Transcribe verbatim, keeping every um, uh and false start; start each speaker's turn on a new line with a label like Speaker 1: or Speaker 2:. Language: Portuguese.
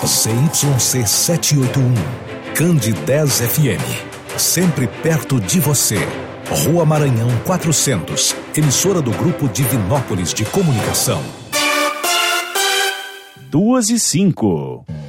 Speaker 1: Z Y C setecentos e oitenta e um, Cande dez F M. Sempre perto de você. Rua Maranhão quatrocentos, emissora do Grupo Divinópolis de Comunicação.
Speaker 2: Duas e cinco.